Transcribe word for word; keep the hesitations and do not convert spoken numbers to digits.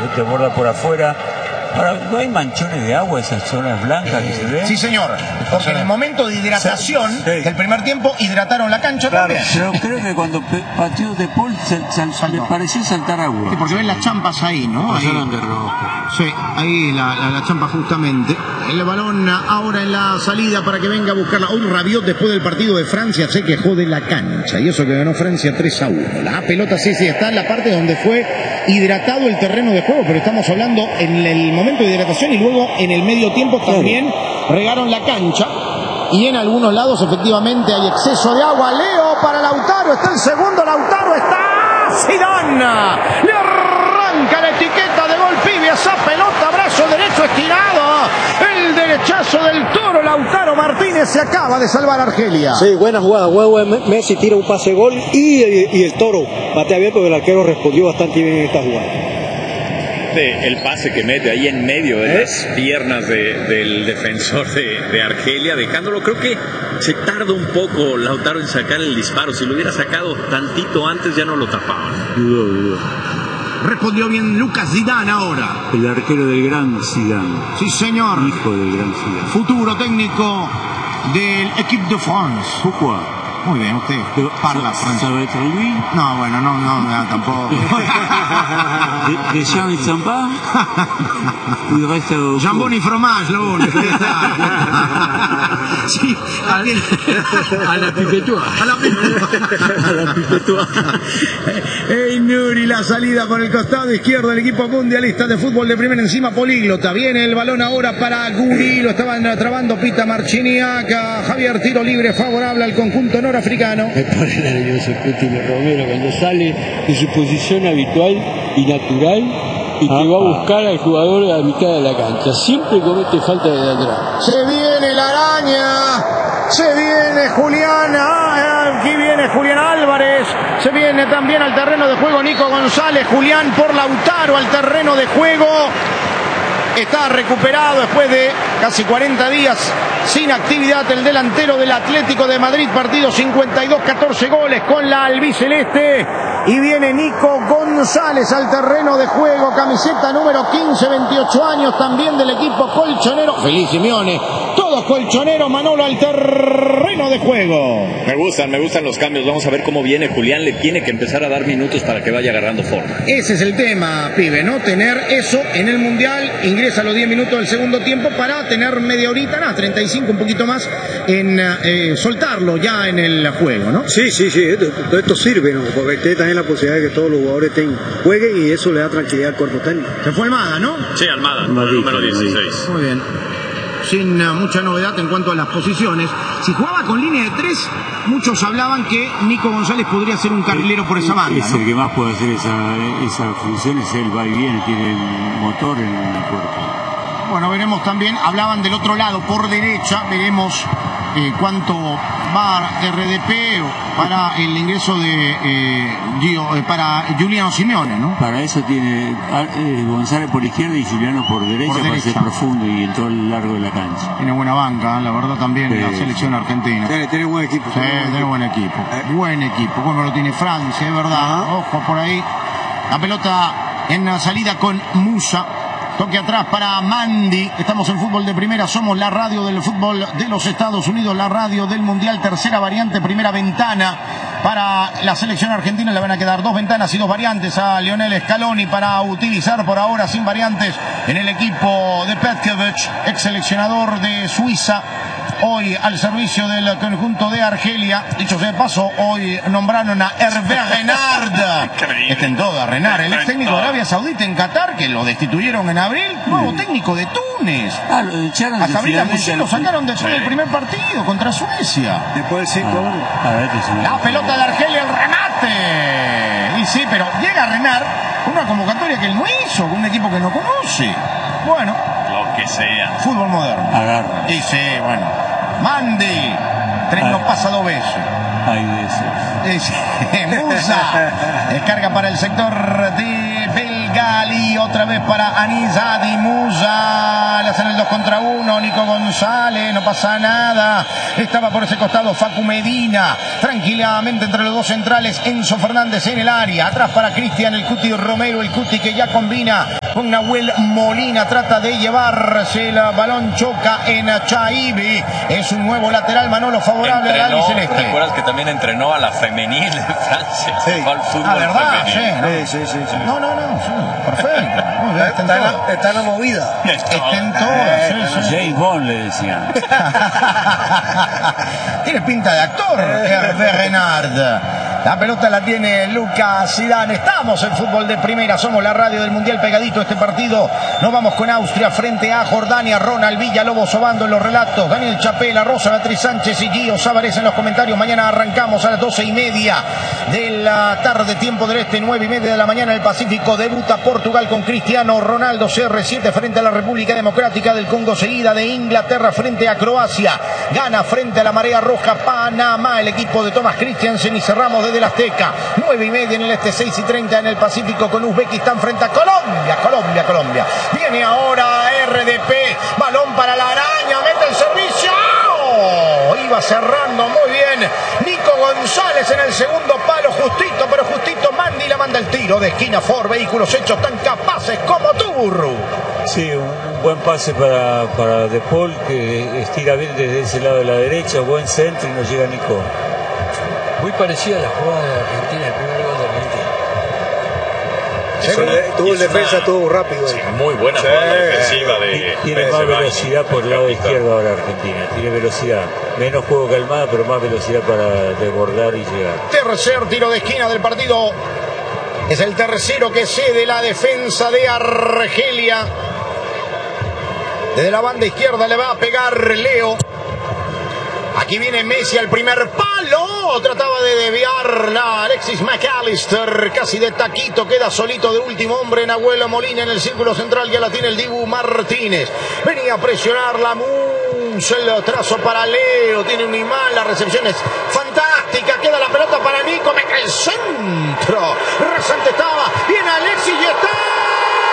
te borda por afuera. Ahora, ¿no hay manchones de agua, esas zonas blancas que se ven? Sí, señor. Porque en el momento de hidratación, sí, sí. del primer tiempo, hidrataron la cancha claro, también. Pero creo que cuando pateó De Paul sal, sal, sal, me pareció saltar agua. Sí, porque ven las champas ahí, ¿no? Pasaron de rojo. Sí, ahí la, la, la champa justamente. El balón ahora en la salida para que venga a buscarla. Hoy Rabiot, después del partido de Francia, se quejó de la cancha. Y eso que ganó Francia tres a uno. La pelota sí, sí, está en la parte donde fue hidratado el terreno de juego, pero estamos hablando en el momento de hidratación y luego en el medio tiempo también regaron la cancha. Y en algunos lados efectivamente hay exceso de agua. Leo para Lautaro, está el segundo, Lautaro está Zidane. Le arranca la etiqueta de gol, pibe, esa pelota, brazo derecho estirado. El derechazo del Toro, Lautaro Martínez, se acaba de salvar a Argelia. Sí, buena jugada, huevo, Messi tira un pase gol y, y, y el Toro patea bien porque el arquero respondió bastante bien en esta jugada. El pase que mete ahí en medio de ¿Eh? las piernas de, del defensor de, de Argelia, dejándolo, creo que se tarda un poco Lautaro en sacar el disparo. Si lo hubiera sacado tantito antes ya no lo tapaban. Dudó, dudó. Respondió bien Lucas Zidane ahora. El arquero del gran Zidane. Sí, señor. Hijo del gran Zidane. Futuro técnico del Equipe de France. Pourquoi? Muy bien, usted parla francés. ¿Sabe traducir? No, bueno, no, no, no tampoco. Des gens ils sont pas? Il reste au Jambon y fromage, lo único. Sí, a, a la pipetúa. A la pipetúa. A la pipetúa. Ey, Nuri, la salida por el costado izquierdo del equipo mundialista de fútbol de primera, encima políglota. Viene el balón ahora para Guri, lo estaban trabando Pita Marchiniak. Javier, tiro libre favorable al conjunto norafricano. Me pone nervioso Coutinho Romero cuando sale de su posición habitual y natural y que va a buscar al jugador a la mitad de la cancha. Siempre comete falta de atrás. Se viene la araña, se viene Julián, ah, aquí viene Julián Álvarez, se viene también al terreno de juego Nico González, Julián por Lautaro al terreno de juego. Está recuperado después de casi cuarenta días sin actividad el delantero del Atlético de Madrid, partido cincuenta y dos, catorce goles con la albiceleste. Y viene Nico González al terreno de juego, camiseta número quince, veintiocho años, también del equipo colchonero. Feliz Simeone, todos colchoneros. Manolo al terreno de juego. Me gustan, me gustan los cambios. Vamos a ver cómo viene Julián. Le tiene que empezar a dar minutos para que vaya agarrando forma. Ese es el tema, pibe, ¿no? Tener eso en el Mundial. Ingresa a los diez minutos del segundo tiempo para tener media horita, nada, treinta y cinco, un poquito más, en eh, soltarlo ya en el juego, ¿no? Sí, sí, sí, esto, esto sirve, ¿no? Porque usted también la posibilidad de que todos los jugadores ten, jueguen y eso le da tranquilidad al cuerpo técnico. Se fue Almada, ¿no? Sí, Almada, el número dieciséis. Muy bien. Sin uh, mucha novedad en cuanto a las posiciones. Si jugaba con línea de tres, muchos hablaban que Nico González podría ser un carrilero por esa banda, es ¿no? El que más puede hacer esa, esa función, es él, va y viene, tiene el motor en el cuerpo. Bueno, veremos también, hablaban del otro lado, por derecha, veremos eh, cuánto va R D P para el ingreso de eh, Gio, eh, para Juliano Simeone, ¿no? Para eso tiene eh, González por izquierda y Juliano por derecha, por derecha, para ser profundo y en todo el largo de la cancha. Tiene buena banca, la verdad también, sí, la selección argentina. Tiene, tiene buen equipo. Sí, tiene buen equipo. Eh. Buen equipo, como lo tiene Francia, es verdad. Uh-huh. Ojo por ahí. La pelota en la salida con Musa. Toque atrás para Mandy. Estamos en Fútbol de Primera. Somos la radio del fútbol de los Estados Unidos, la radio del Mundial. Tercera variante, primera ventana para la selección argentina. Le van a quedar dos ventanas y dos variantes a Lionel Scaloni para utilizar por ahora sin variantes en el equipo de Petkovic, ex seleccionador de Suiza. Hoy al servicio del conjunto de Argelia. Dicho sea de paso, hoy nombraron a Hervé Renard. Está en toda, Renard, el ex técnico de Arabia Saudita en Qatar, que lo destituyeron en abril. Nuevo técnico de Túnez. Ah, lo echaron. Hasta abril lo sacaron después del primer partido contra Suecia. Después del cinco. Ah, la pelota de Argelia, el remate. Y sí, pero llega Renard con una convocatoria que él no hizo, con un equipo que no conoce. Bueno. Lo que sea. Fútbol moderno. Agarra. Y sí, bueno. Mandy, tren no pasa dos veces. Hay veces. Musa, descarga para el sector de Belgali, otra vez para Anizadi. Musa, le hacen el dos contra uno. Nico González, no pasa nada. Estaba por ese costado Facu Medina, tranquilamente entre los dos centrales. Enzo Fernández en el área, atrás para Cristian el Cuti Romero, el Cuti que ya combina con Nahuel Molina, trata de llevarse el balón, choca en Chaibi, es un nuevo lateral, Manolo, favorable entrenó, al albiceleste. ¿Recuerdas que también entrenó a la femenil de Francia? Sí. Al fútbol Ah, ¿verdad? Sí, femenil. ¿no? Sí, sí, sí, sí. No, no, no, sí, perfecto. Muy bien, está en Está en todo. la, está en la movida. Está en todo, sí, sí. James Bond le decían. Tiene pinta de actor, Hervé Renard. La pelota la tiene Lucas Zidane. Estamos en fútbol de primera. Somos la radio del Mundial, pegadito a este partido. Nos vamos con Austria frente a Jordania. Ronald Villalobos Obando en los relatos. Daniel Chapela, Rosa Beatriz Sánchez y Gio Sávarez en los comentarios. Mañana arrancamos a las doce y media de la tarde, tiempo del este, nueve y media de la mañana en el Pacífico. Debuta Portugal con Cristiano Ronaldo, C R siete frente a la República Democrática del Congo, seguida de Inglaterra frente a Croacia. Gana frente a la Marea Roja Panamá, el equipo de Thomas Christiansen, y cerramos desde el Azteca. nueve y media en el este, seis y treinta en el Pacífico con Uzbekistán frente a Colombia. Colombia, Colombia. Viene ahora R D P, balón para la araña, mete el servicio. ¡Oh! Iba cerrando muy bien Nico González en el segundo palo, justito, pero justito. Mandy la manda el tiro de esquina. Ford, vehículos hechos tan capaces como tú, Burru. Sí, un buen pase para, para De Paul, que estira bien desde ese lado de la derecha, buen centro y no llega Nico. Muy parecida a la jugada de Argentina, el primer gol de Argentina. Tuvo, tuvo el defensa, una, tuvo rápido. Sí, muy buena sí. jugada defensiva de Tiene de más Ceballos, velocidad por el lado izquierdo ahora Argentina. Tiene velocidad. Menos juego que Almada, pero más velocidad para desbordar y llegar. Tercer tiro de esquina del partido. Es el tercero que cede la defensa de Argelia. Desde la banda izquierda le va a pegar Leo. Aquí viene Messi al primer palo. Trataba de desviarla Alexis McAllister. Casi de taquito. Queda solito de último hombre Nahuel Molina en el círculo central. Ya la tiene el Dibu Martínez. Venía a presionarla. El trazo para Leo. Tiene un imán. La recepción es fantástica. Queda la pelota para Nico. Mete el centro. Rasante estaba.